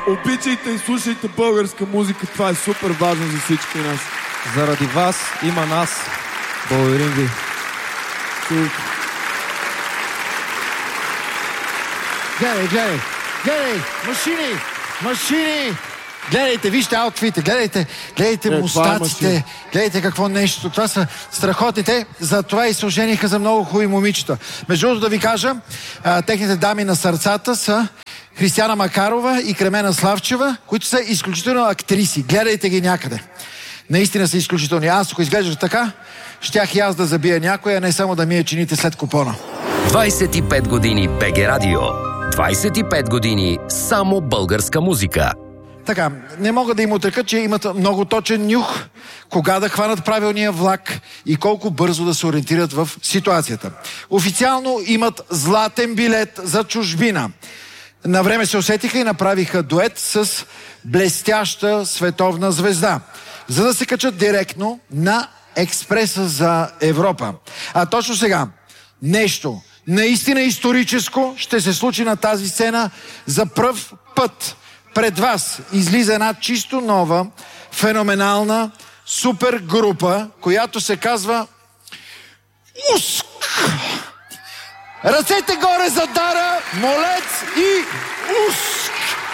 Обичайте и слушайте българска музика. Това е супер важно за всички нас. Заради вас има нас. Благодарим ви. Гледай! Машини! Гледайте, вижте аутфите, гледайте мустаците, гледайте какво нещо. Това са страхотните, затова и се ожениха за много хубави момичета. Между другото да ви кажа, техните дами на сърцата са Християна Макарова и Кремена Славчева, които са изключително актриси. Гледайте ги някъде. Наистина са изключителни. Аз, ако изглеждах така, щях и аз да забия някоя, не само да мия чините след купона. 25 години БГ Радио. 25 години само българска музика. Така, не мога да им отрека, че имат много точен нюх, кога да хванат правилния влак и колко бързо да се ориентират в ситуацията. Официално имат златен билет за чужбина. Навреме се усетиха и направиха дует с блестяща световна звезда, за да се качат директно на експреса за Европа. А точно сега нещо наистина историческо ще се случи на тази сцена за пръв път. Пред вас излиза една чисто нова, феноменална, супер група, която се казва УСК. Ръцете горе за Дара, Молец и УСК.